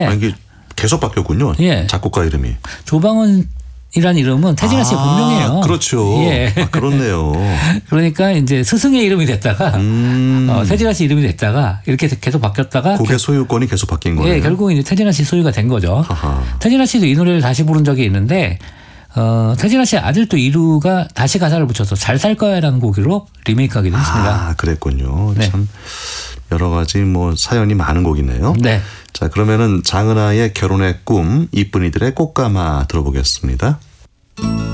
아, 이게 계속 바뀌었군요. 예. 작곡가 이름이. 조방은이라는 이름은 태진아 씨의 본명이에요. 그렇죠. 예. 그렇네요. 그러니까 이제 스승의 이름이 됐다가 태진아 씨 이름이 됐다가 이렇게 계속 바뀌었다가 곡의 소유권이 계속 바뀐 거예요. 예, 결국은 이제 태진아 씨 소유가 된 거죠. 아하. 태진아 씨도 이 노래를 다시 부른 적이 있는데 태진아 씨의 아들 또 이루가 다시 가사를 붙여서 잘 살 거야라는 곡으로 리메이크하기도 했습니다. 아, 그랬군요. 네. 참 여러 가지 뭐 사연이 많은 곡이네요. 네. 자, 그러면은 장은하의 결혼의 꿈, 이쁜이들의 꽃가마 들어보겠습니다.